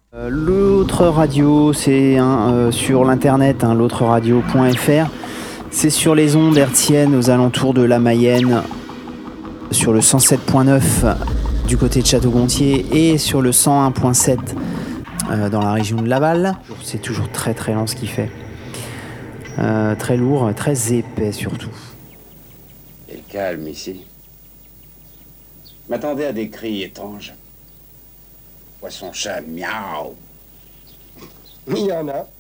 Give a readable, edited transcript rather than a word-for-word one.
L'autre radio, c'est sur l'internet, l'autreradio.fr. C'est sur les ondes hertziennes aux alentours de la Mayenne, sur le 107.9 du côté de Château-Gontier et sur le 101.7 dans la région de Laval. C'est toujours très très lent ce qu'il fait. Très lourd, très épais surtout. Et le calme ici. M'attendais à des cris étranges. Poisson-chat, miaou. Il y en a.